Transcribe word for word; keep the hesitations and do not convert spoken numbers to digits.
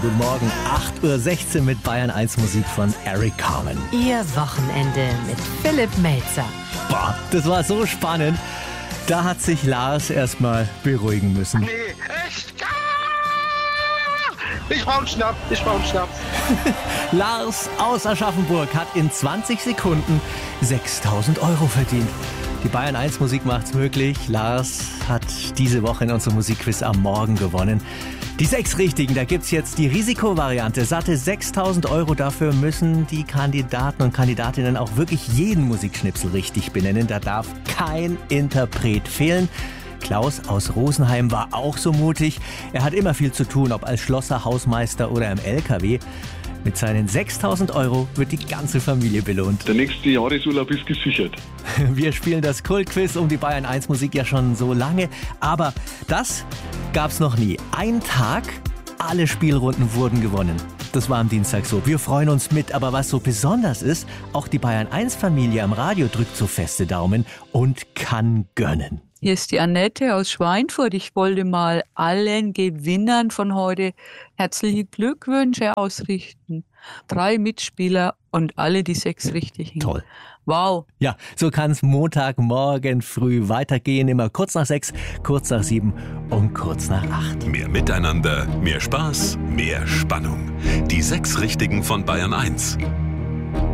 Guten Morgen, acht Uhr sechzehn mit Bayern eins Musik von Eric Carmen. Ihr Wochenende mit Philipp Melzer. Boah, das war so spannend. Da hat sich Lars erstmal beruhigen müssen. Nee, echt? Ich brauch einen Schnaps, ich brauch einen Schnaps. Lars aus Aschaffenburg hat in zwanzig Sekunden sechstausend Euro verdient. Die Bayern eins Musik macht's möglich. Lars hat diese Woche in unserem Musikquiz am Morgen gewonnen. Die sechs Richtigen, da gibt's jetzt die Risikovariante. Satte sechstausend Euro, dafür müssen die Kandidaten und Kandidatinnen auch wirklich jeden Musikschnipsel richtig benennen. Da darf kein Interpret fehlen. Klaus aus Rosenheim war auch so mutig. Er hat immer viel zu tun, ob als Schlosser, Hausmeister oder im L K W. Mit seinen sechstausend Euro wird die ganze Familie belohnt. Der nächste Jahresurlaub ist gesichert. Wir spielen das Kultquiz um die Bayern eins Musik ja schon so lange. Aber das gab's noch nie. Ein Tag, alle Spielrunden wurden gewonnen. Das war am Dienstag so. Wir freuen uns mit. Aber was so besonders ist, auch die Bayern eins Familie am Radio drückt so feste Daumen und kann gönnen. Hier ist die Annette aus Schweinfurt. Ich wollte mal allen Gewinnern von heute herzliche Glückwünsche ausrichten. Drei Mitspieler und alle die sechs Richtigen. Toll. Wow. Ja, so kann es Montagmorgen früh weitergehen. Immer kurz nach sechs, kurz nach sieben und kurz nach acht. Mehr Miteinander, mehr Spaß, mehr Spannung. Die sechs Richtigen von Bayern eins.